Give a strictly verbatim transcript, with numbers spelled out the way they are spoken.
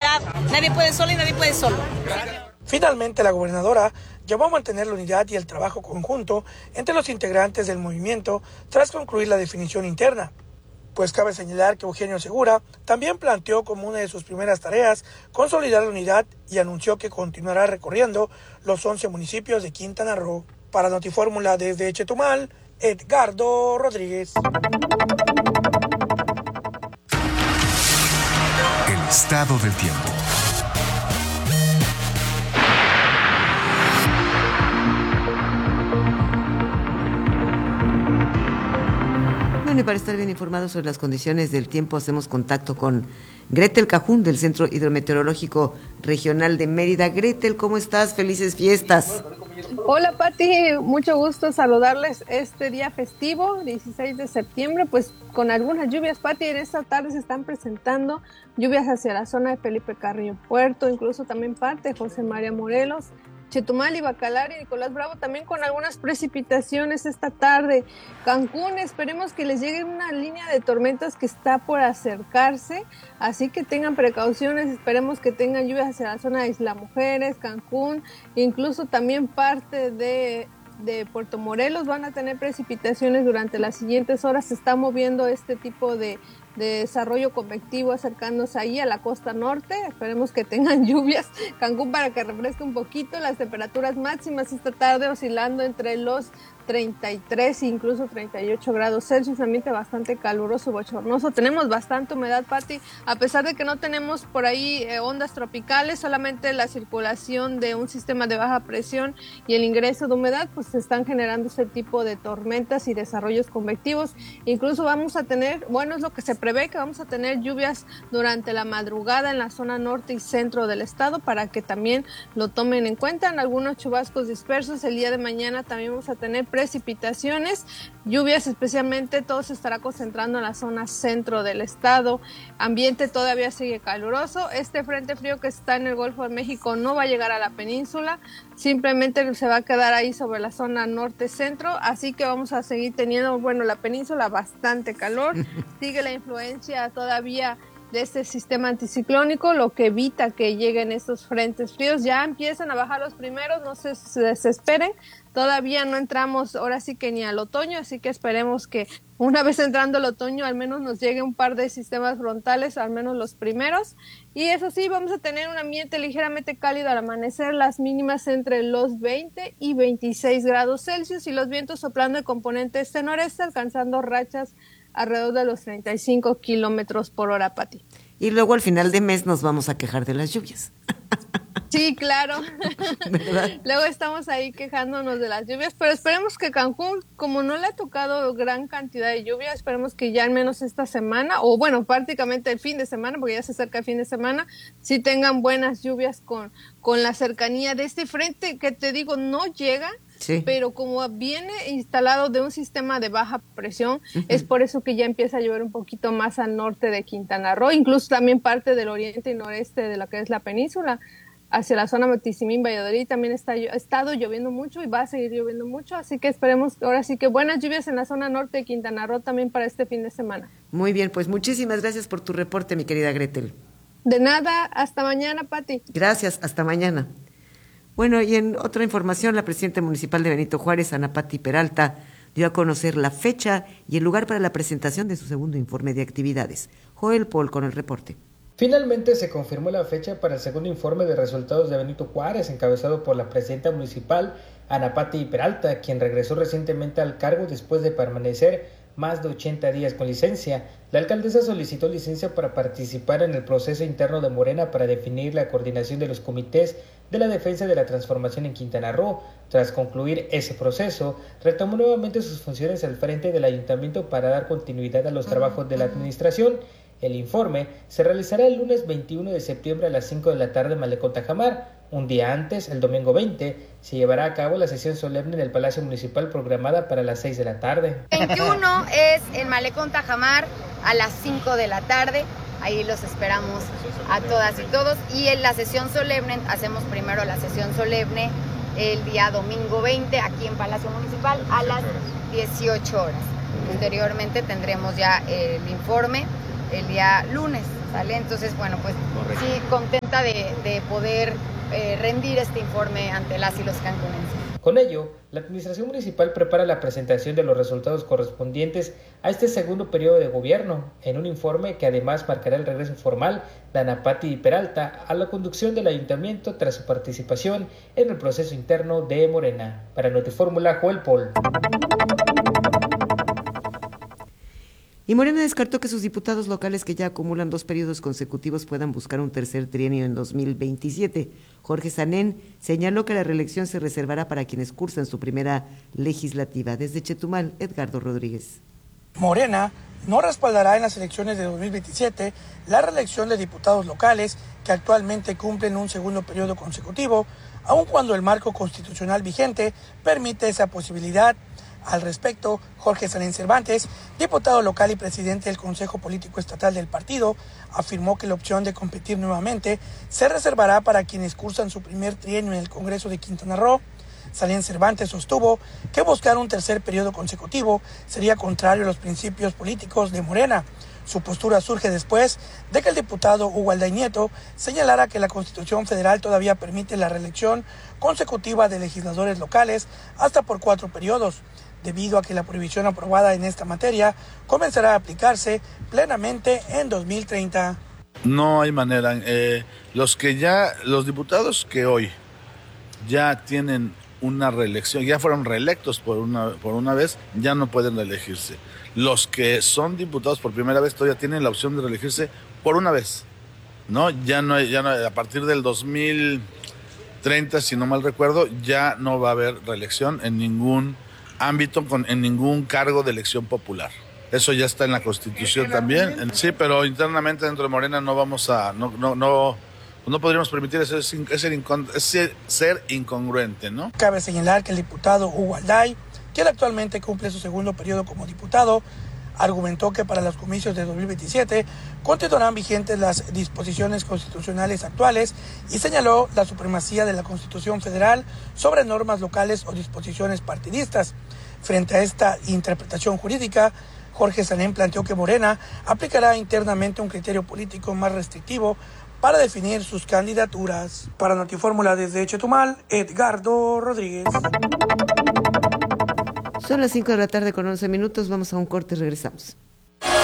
unidad. Nadie puede solo y nadie puede solo. Finalmente, la gobernadora llamó a mantener la unidad y el trabajo conjunto entre los integrantes del movimiento tras concluir la definición interna. Pues cabe señalar que Eugenio Segura también planteó como una de sus primeras tareas consolidar la unidad y anunció que continuará recorriendo los once municipios de Quintana Roo. Para Notifórmula desde Chetumal, Edgardo Rodríguez. El estado del tiempo. Bueno, y para estar bien informados sobre las condiciones del tiempo, hacemos contacto con Gretel Cajún del Centro Hidrometeorológico Regional de Mérida. Gretel, ¿cómo estás? Felices fiestas. Hola Pati, mucho gusto saludarles este día festivo, dieciséis de septiembre, pues con algunas lluvias, Pati. En esta tarde se están presentando lluvias hacia la zona de Felipe Carrillo Puerto, incluso también parte de José María Morelos, Chetumal y Bacalar y Nicolás Bravo, también con algunas precipitaciones esta tarde. Cancún, esperemos que les llegue una línea de tormentas que está por acercarse, así que tengan precauciones, esperemos que tengan lluvias hacia la zona de Isla Mujeres, Cancún, incluso también parte de, de Puerto Morelos van a tener precipitaciones durante las siguientes horas. Se está moviendo este tipo de de desarrollo convectivo acercándose ahí a la costa norte. Esperemos que tengan lluvias Cancún para que refresque un poquito. Las temperaturas máximas esta tarde oscilando entre los treinta y tres e incluso treinta y ocho grados Celsius, ambiente bastante caluroso, bochornoso. Tenemos bastante humedad, Pati, a pesar de que no tenemos por ahí eh, ondas tropicales, solamente la circulación de un sistema de baja presión y el ingreso de humedad, pues se están generando ese tipo de tormentas y desarrollos convectivos. Incluso vamos a tener, bueno, es lo que se prevé, que vamos a tener lluvias durante la madrugada en la zona norte y centro del estado, para que también lo tomen en cuenta. En algunos chubascos dispersos, el día de mañana también vamos a tener precipitaciones, lluvias, especialmente todo se estará concentrando en la zona centro del estado. Ambiente todavía sigue caluroso. Este frente frío que está en el Golfo de México no va a llegar a la península, simplemente se va a quedar ahí sobre la zona norte-centro, así que vamos a seguir teniendo, bueno, la península bastante calor. Sigue la influencia todavía de este sistema anticiclónico, lo que evita que lleguen estos frentes fríos. Ya empiezan a bajar los primeros, no se, se desesperen, todavía no entramos ahora sí que ni al otoño, así que esperemos que una vez entrando el otoño al menos nos llegue un par de sistemas frontales, al menos los primeros. Y eso sí, vamos a tener un ambiente ligeramente cálido al amanecer, las mínimas entre los veinte y veintiséis grados Celsius y los vientos soplando de componente este-noreste, alcanzando rachas alrededor de los treinta y cinco kilómetros por hora, Pati. Y luego al final de mes nos vamos a quejar de las lluvias. Sí, claro. Luego estamos ahí quejándonos de las lluvias, pero esperemos que Cancún, como no le ha tocado gran cantidad de lluvia, esperemos que ya al menos esta semana, o bueno, prácticamente el fin de semana, porque ya se acerca el fin de semana, sí tengan buenas lluvias con, con la cercanía de este frente que te digo, no llega. Sí. Pero como viene instalado de un sistema de baja presión, uh-huh. es por eso que ya empieza a llover un poquito más al norte de Quintana Roo, incluso también parte del oriente y noreste de lo que es la península, hacia la zona de Tizimín, Valladolid, también está, ha estado lloviendo mucho y va a seguir lloviendo mucho, así que esperemos ahora sí que buenas lluvias en la zona norte de Quintana Roo también para este fin de semana. Muy bien, pues muchísimas gracias por tu reporte, mi querida Gretel. De nada, hasta mañana, Pati. Gracias, hasta mañana. Bueno, y en otra información, la presidenta municipal de Benito Juárez, Ana Pati Peralta, dio a conocer la fecha y el lugar para la presentación de su segundo informe de actividades. Joel Paul con el reporte. Finalmente se confirmó la fecha para el segundo informe de resultados de Benito Juárez, encabezado por la presidenta municipal, Ana Pati Peralta, quien regresó recientemente al cargo después de permanecer más de ochenta días con licencia. La alcaldesa solicitó licencia para participar en el proceso interno de Morena para definir la coordinación de los comités de la defensa de la transformación en Quintana Roo. Tras concluir ese proceso, retomó nuevamente sus funciones al frente del ayuntamiento para dar continuidad a los trabajos de la administración. El informe se realizará el lunes veintiuno de septiembre a las cinco de la tarde en Malecón Tajamar. Un día antes, el domingo veinte, se llevará a cabo la sesión solemne en el Palacio Municipal programada para las seis de la tarde. veintiuno es en Malecón Tajamar a las cinco de la tarde. Ahí los esperamos a todas y todos. Y en la sesión solemne, hacemos primero la sesión solemne el día domingo veinte aquí en Palacio Municipal a las dieciocho horas. Posteriormente tendremos ya el informe el día lunes ¿sale? Entonces, bueno, pues Correcto. sí, contenta de, de poder eh, rendir este informe ante las y los cancunenses. Con ello, la Administración Municipal prepara la presentación de los resultados correspondientes a este segundo periodo de gobierno, en un informe que además marcará el regreso formal de Anapati Peralta a la conducción del Ayuntamiento tras su participación en el proceso interno de Morena. Para Notifórmula, Joel Paul. Y Morena descartó que sus diputados locales que ya acumulan dos periodos consecutivos puedan buscar un tercer trienio en dos mil veintisiete. Jorge Sanén señaló que la reelección se reservará para quienes cursan su primera legislativa. Desde Chetumal, Edgardo Rodríguez. Morena no respaldará en las elecciones de dos mil veintisiete la reelección de diputados locales que actualmente cumplen un segundo periodo consecutivo, aun cuando el marco constitucional vigente permite esa posibilidad. Al respecto, Jorge Sanén Cervantes, diputado local y presidente del Consejo Político Estatal del partido, afirmó que la opción de competir nuevamente se reservará para quienes cursan su primer trienio en el Congreso de Quintana Roo. Sanén Cervantes sostuvo que buscar un tercer periodo consecutivo sería contrario a los principios políticos de Morena. Su postura surge después de que el diputado Hugo Alday Nieto señalara que la Constitución Federal todavía permite la reelección consecutiva de legisladores locales hasta por cuatro periodos, debido a que la prohibición aprobada en esta materia comenzará a aplicarse plenamente en dos mil treinta. No hay manera. Eh, los que ya, los diputados que hoy ya tienen una reelección, ya fueron reelectos por una, por una vez, ya no pueden reelegirse. Los que son diputados por primera vez todavía tienen la opción de reelegirse por una vez, ¿no? Ya no hay, ya no hay, a partir del dos mil treinta, si no mal recuerdo, ya no va a haber reelección en ningún ámbito, con, en ningún cargo de elección popular. Eso ya está en la Constitución también. Sí, pero internamente dentro de Morena no vamos a, no, no, no, no podríamos permitir eso, es, es, ser, incon, es ser, ser incongruente, ¿no? Cabe señalar que el diputado Hugo Alday, quien actualmente cumple su segundo periodo como diputado, argumentó que para los comicios de dos mil veintisiete continuarán vigentes las disposiciones constitucionales actuales y señaló la supremacía de la Constitución Federal sobre normas locales o disposiciones partidistas. Frente a esta interpretación jurídica, Jorge Sanén planteó que Morena aplicará internamente un criterio político más restrictivo para definir sus candidaturas. Para Notifórmula desde Chetumal, Edgardo Rodríguez. Son las cinco de la tarde con once minutos, vamos a un corte y regresamos.